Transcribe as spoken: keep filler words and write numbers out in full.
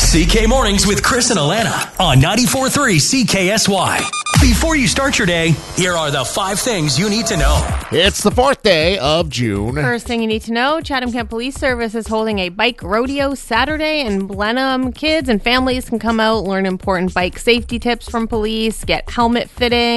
C K Mornings with Chris and Alana on ninety-four point three C K S Y. Before you start your day, here are the five things you need to know. It's the fourth day of June. First thing you need to know, Chatham Kent Police Service is holding a bike rodeo Saturday in Blenheim. Kids and families can come out, learn important bike safety tips from police, get helmet fitting.